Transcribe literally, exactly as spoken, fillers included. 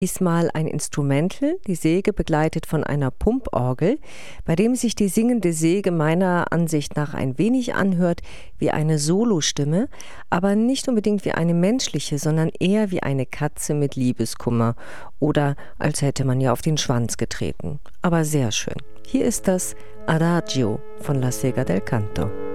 Diesmal ein Instrumental, die Säge begleitet von einer Pumporgel, bei dem sich die singende Säge meiner Ansicht nach ein wenig anhört wie eine Solostimme, aber nicht unbedingt wie eine menschliche, sondern eher wie eine Katze mit Liebeskummer oder als hätte man ihr auf den Schwanz getreten. Aber sehr schön. Hier ist das Adagio von La Sega del Canto.